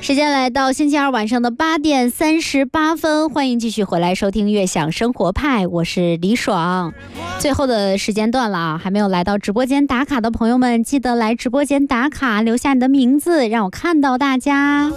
时间来到星期二晚上的8点38分，欢迎继续回来收听悦享生活派，我是李爽。最后的时间段了啊，还没有来到直播间打卡的朋友们，记得来直播间打卡，留下你的名字，让我看到大家。